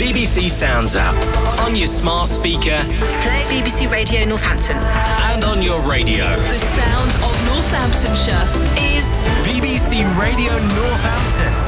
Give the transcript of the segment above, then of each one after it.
BBC Sounds app. On your smart speaker. Play BBC Radio Northampton. And on your radio. The sound of Northamptonshire is BBC Radio Northampton.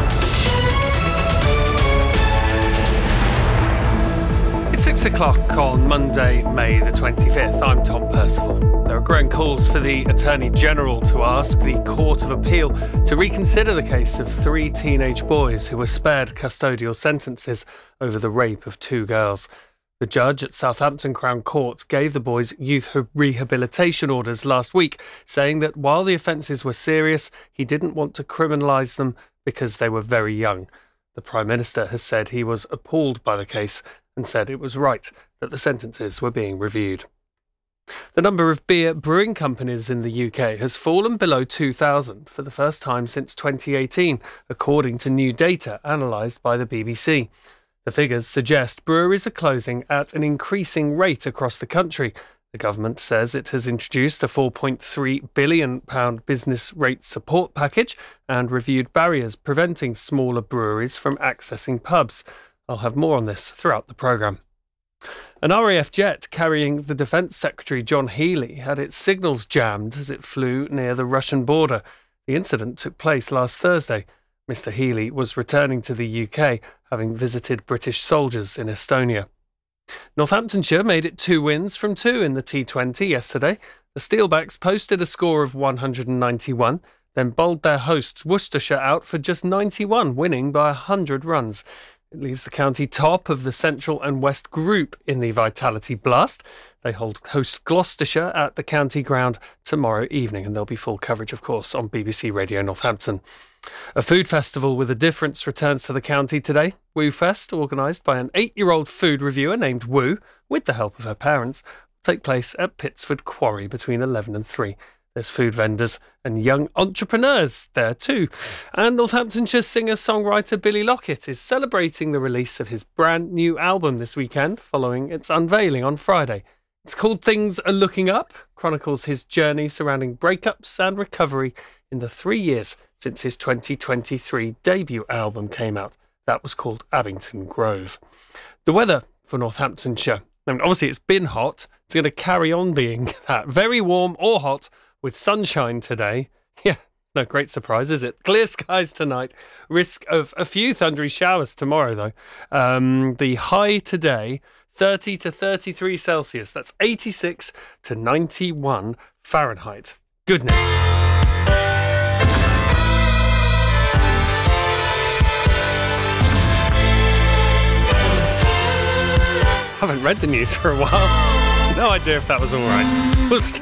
It's 6 o'clock on Monday, May the 25th. I'm Tom Percival. There are growing calls for the Attorney General to ask the Court of Appeal to reconsider the case of 3 teenage boys who were spared custodial sentences over the rape of 2 girls. The judge at Southampton Crown Court gave the boys youth rehabilitation orders last week, saying that while the offences were serious, he didn't want to criminalise them because they were very young. The Prime Minister has said he was appalled by the case and said it was right that the sentences were being reviewed. The number of beer brewing companies in the UK has fallen below 2,000 for the first time since 2018, according to new data analysed by the BBC. The figures suggest breweries are closing at an increasing rate across the country. The government says it has introduced a £4.3 billion business rate support package and reviewed barriers preventing smaller breweries from accessing pubs. I'll have more on this throughout the programme. An RAF jet carrying the Defence Secretary John Healey had its signals jammed as it flew near the Russian border. The incident took place last Thursday. Mr Healey was returning to the UK, having visited British soldiers in Estonia. Northamptonshire made it 2 wins from 2 in the T20 yesterday. The Steelbacks posted a score of 191, then bowled their hosts Worcestershire out for just 91, winning by 100 runs. It leaves the county top of the Central and West Group in the Vitality Blast. They host Gloucestershire at the county ground tomorrow evening, and there'll be full coverage, of course, on BBC Radio Northampton. A food festival with a difference returns to the county today. Woo Fest, organised by an 8-year-old food reviewer named Woo, with the help of her parents, will take place at Pitsford Quarry between 11 and 3. There's food vendors and young entrepreneurs there too. And Northamptonshire singer-songwriter Billy Lockett is celebrating the release of his brand new album this weekend, following its unveiling on Friday. It's called Things Are Looking Up, chronicles his journey surrounding breakups and recovery in the 3 years since his 2023 debut album came out. That was called Abington Grove. The weather for Northamptonshire. I mean, obviously it's been hot. It's going to carry on being that. Very warm or hot, with sunshine today. Yeah, no great surprise, is it? Clear skies tonight. Risk of a few thundery showers tomorrow, though. The high today, 30 to 33 Celsius. That's 86 to 91 Fahrenheit. Goodness. Haven't read the news for a while. No idea if that was all right. We'll start